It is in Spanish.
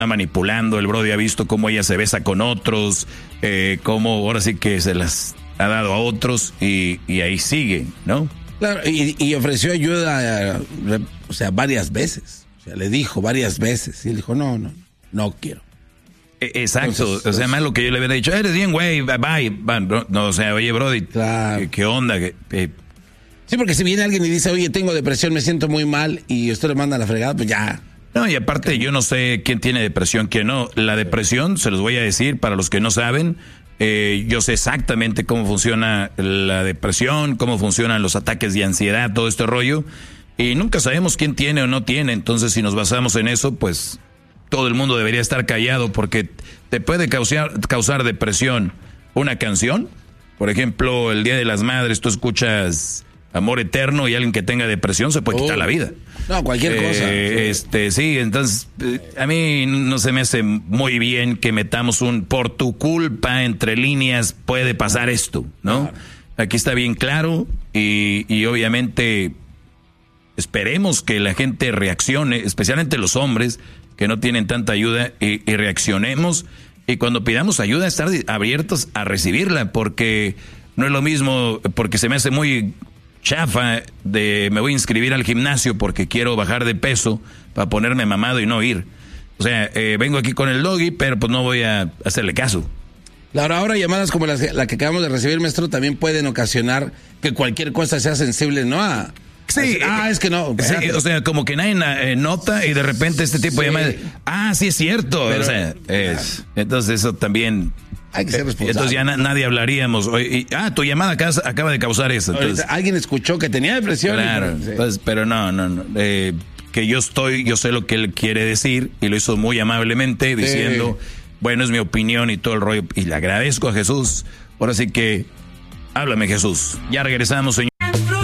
manipulando, el Brody ha visto cómo ella se besa con otros, cómo ahora sí que se las ha dado a otros y ahí sigue, ¿no? Claro, y ofreció ayuda, o sea, varias veces. O sea, le dijo varias veces y él dijo, no quiero. Exacto, entonces, o sea, más lo que yo le había dicho, eres bien, güey, bye. No, o sea, oye, Brody, claro. ¿qué onda? Sí, porque si viene alguien y dice, oye, tengo depresión, me siento muy mal, y usted le manda a la fregada, pues ya. No, y aparte yo no sé quién tiene depresión, quién no. La depresión, se los voy a decir para los que no saben, yo sé exactamente cómo funciona la depresión, cómo funcionan los ataques de ansiedad, todo este rollo, y nunca sabemos quién tiene o no tiene. Entonces, si nos basamos en eso, pues todo el mundo debería estar callado, porque te puede causar depresión una canción. Por ejemplo, el Día de las Madres, tú escuchas Amor Eterno y alguien que tenga depresión se puede quitar la vida. No, cualquier cosa. Sí, entonces a mí no se me hace muy bien que metamos un por tu culpa entre líneas puede pasar esto, ¿no? Claro. Aquí está bien claro y obviamente esperemos que la gente reaccione, especialmente los hombres que no tienen tanta ayuda y reaccionemos, y cuando pidamos ayuda estar abiertos a recibirla, porque no es lo mismo, porque se me hace muy chafa de me voy a inscribir al gimnasio porque quiero bajar de peso para ponerme mamado y no ir. O sea, vengo aquí con el Doggy, pero pues no voy a hacerle caso. Claro, ahora llamadas como la que acabamos de recibir, maestro, también pueden ocasionar que cualquier cosa sea sensible, ¿no? Sí, es que no. Sí, o sea, como que nadie nota y de repente este tipo de llamadas, sí es cierto. Pero, o sea, entonces eso también hay que ser responsable. Entonces ya nadie hablaríamos. Tu llamada acaba de causar eso. Entonces, alguien escuchó que tenía depresión. Claro, pues, pero no. Que yo sé lo que él quiere decir y lo hizo muy amablemente diciendo, bueno, es mi opinión y todo el rollo. Y le agradezco a Jesús. Ahora sí que, háblame, Jesús. Ya regresamos, señor.